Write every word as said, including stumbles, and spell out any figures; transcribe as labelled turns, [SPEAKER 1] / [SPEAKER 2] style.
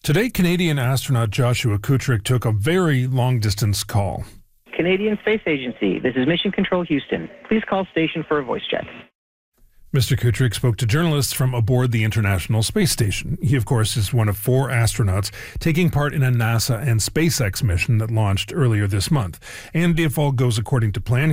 [SPEAKER 1] Today, Canadian astronaut Joshua Kutrick took a very long-distance call.
[SPEAKER 2] Canadian Space Agency, this is Mission Control Houston. Please call station for a voice check.
[SPEAKER 1] Mister Kutrick spoke to journalists from aboard the International Space Station. He, of course, is one of four astronauts taking part in a NASA and SpaceX mission that launched earlier this month. And if all goes according to plan,